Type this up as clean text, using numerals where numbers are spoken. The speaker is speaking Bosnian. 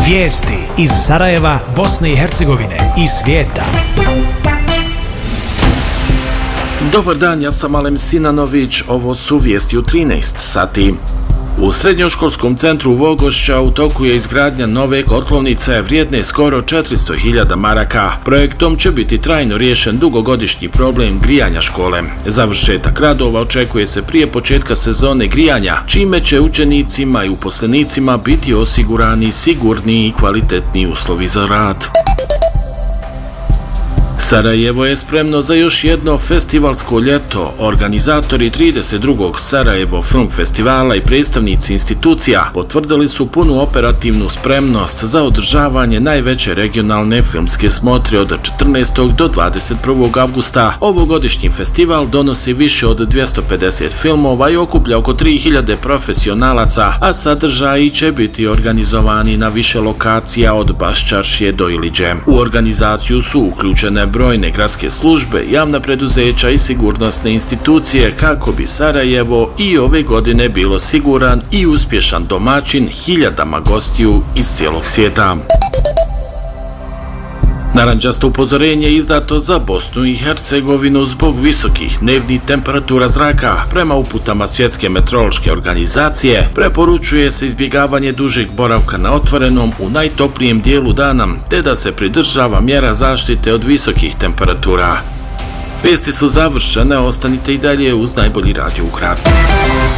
Vijesti iz Sarajeva, Bosne i Hercegovine i svijeta. Dobar dan, ja sam Alem Sinanović, ovo su vijesti u 13 sati. U srednjoškolskom centru Vogošća u toku je izgradnja nove kotlovnice vrijedne skoro 400.000 maraka. Projektom će biti trajno riješen dugogodišnji problem grijanja škole. Završetak radova očekuje se prije početka sezone grijanja, čime će učenicima i uposlenicima biti osigurani sigurni i kvalitetni uslovi za rad. Sarajevo je spremno za još jedno festivalsko ljeto. Organizatori 32. Sarajevo Film Festivala i predstavnici institucija potvrdili su punu operativnu spremnost za održavanje najveće regionalne filmske smotre od 14. do 21. avgusta. Ovogodišnji festival donosi više od 250 filmova i okuplja oko 3000 profesionalaca, a sadržaji će biti organizovani na više lokacija od Baščaršije do Iliđe. U organizaciju su uključene brojne gradske službe, javna preduzeća i sigurnosne institucije kako bi Sarajevo i ove godine bilo siguran i uspješan domaćin hiljadama gostiju iz cijelog svijeta. Narančasto upozorenje je izdato za Bosnu i Hercegovinu zbog visokih dnevnih temperatura zraka. Prema uputama Svjetske meteorološke organizacije, preporučuje se izbjegavanje dužeg boravka na otvorenom u najtoplijem dijelu dana, te da se pridržava mjera zaštite od visokih temperatura. Vijesti su završene, ostanite i dalje uz najbolji radio u gradu.